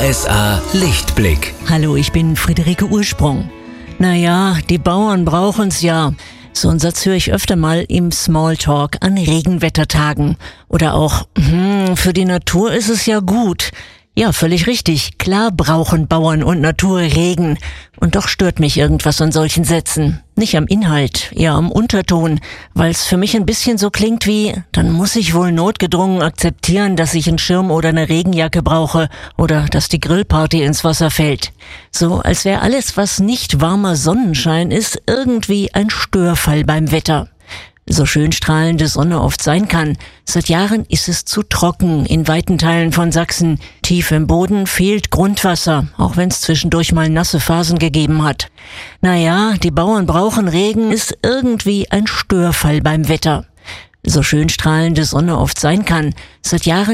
RSA Lichtblick. Hallo, ich bin Friederike Ursprung. Naja, die Bauern brauchen's ja. So einen Satz höre ich öfter mal im Smalltalk an Regenwettertagen. Oder auch, für die Natur ist es ja gut. Ja, völlig richtig. Klar brauchen Bauern und Natur Regen. Und doch stört mich irgendwas an solchen Sätzen. Nicht am Inhalt, eher am Unterton, weil es für mich ein bisschen so klingt wie, dann muss ich wohl notgedrungen akzeptieren, dass ich einen Schirm oder eine Regenjacke brauche oder dass die Grillparty ins Wasser fällt. So, als wäre alles, was nicht warmer Sonnenschein ist, irgendwie ein Störfall beim Wetter. So schön strahlende Sonne oft sein kann. Seit Jahren ist es zu trocken in weiten Teilen von Sachsen. Tief im Boden fehlt Grundwasser, auch wenn es zwischendurch mal nasse Phasen gegeben hat. Naja, die Bauern brauchen Regen, ist irgendwie ein Störfall beim Wetter. So schön strahlende Sonne oft sein kann. Seit Jahren